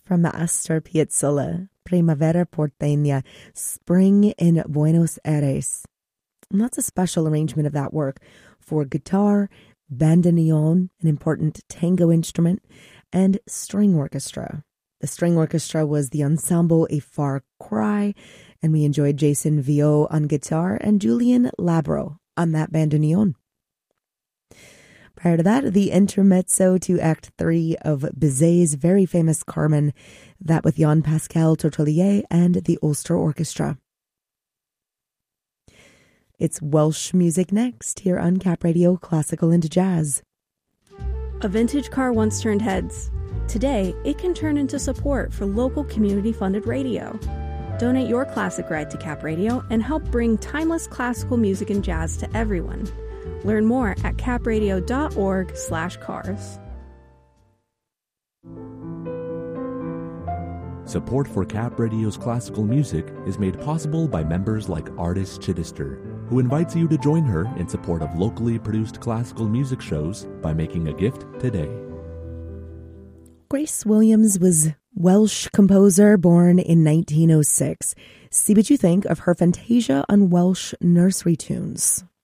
from Astor Piazzolla, Primavera Porteña, Spring in Buenos Aires. And that's a special arrangement of that work for guitar, bandoneon, an important tango instrument, and string orchestra. The string orchestra was the Ensemble A Far Cry, and we enjoyed Jason Viau on guitar and Julian Labro on that bandoneon. Prior to that, the intermezzo to Act 3 of Bizet's very famous Carmen, that with Jean-Pascal Tortolier and the Ulster Orchestra. It's Welsh music next here on Cap Radio Classical into Jazz. A vintage car once turned heads. Today, it can turn into support for local community-funded radio. Donate your classic ride to Cap Radio and help bring timeless classical music and jazz to everyone. Learn more at capradio.org/cars. Support for Cap Radio's classical music is made possible by members like Artis Chittister, who invites you to join her in support of locally produced classical music shows by making a gift today. Grace Williams was Welsh composer born in 1906. See what you think of her Fantasia on Welsh nursery tunes.